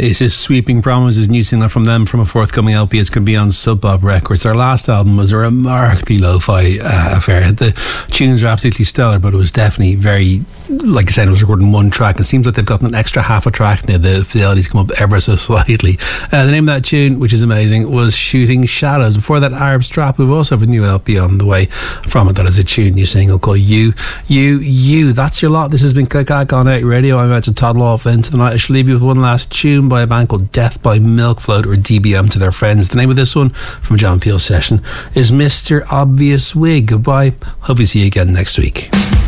It's his Sweeping Promises, new single from them from a forthcoming LP. It's going to be on Sub Pop Records. Their last album was a remarkably lo-fi affair. The tunes are absolutely stellar, but it was definitely very, like I said, it was recorded in one track. It seems like they've gotten an extra half a track now. The fidelity's come up ever so slightly. The name of that tune, which is amazing, was Shooting Shadows. Before that, Arab Strap, who also have a new LP on the way from it. That is a tune, new single called You. That's your lot. This has been Click on Out Radio. I'm about to toddle off into the night. I shall leave you with one last tune by a band called Death by Milk Float, or DBM to their friends. The name of this one from John Peel session is Mr. Obvious Wig. Goodbye. Hope we see you again next week.